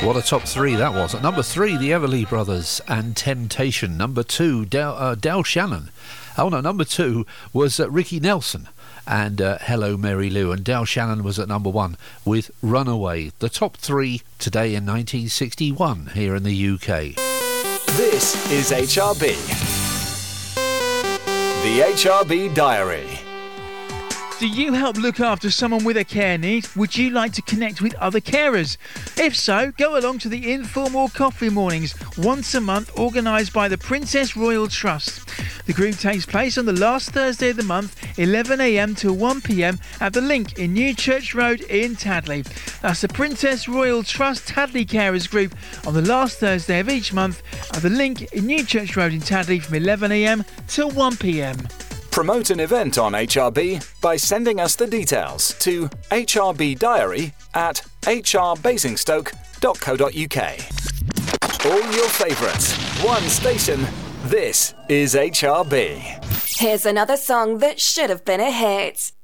What a top three that was. At number 3, the Everly Brothers and Temptation. Number 2, Del Shannon. Oh no, number 2 was Ricky Nelson and Hello Mary Lou. And Del Shannon was at number 1 with Runaway. The top 3 today in 1961 here in the UK. This is HRB. The HRB Diary. Do you help look after someone with a care need? Would you like to connect with other carers? If so, go along to the informal coffee mornings once a month organised by the Princess Royal Trust. The group takes place on the last Thursday of the month, 11 a.m. till 1 p.m. at the Link in New Church Road in Tadley. That's the Princess Royal Trust Tadley Carers Group on the last Thursday of each month at the Link in New Church Road in Tadley from 11 a.m. till 1 p.m. Promote an event on HRB by sending us the details to hrbdiary@hrbasingstoke.co.uk. All your favourites, one station. This is HRB. Here's another song that should have been a hit.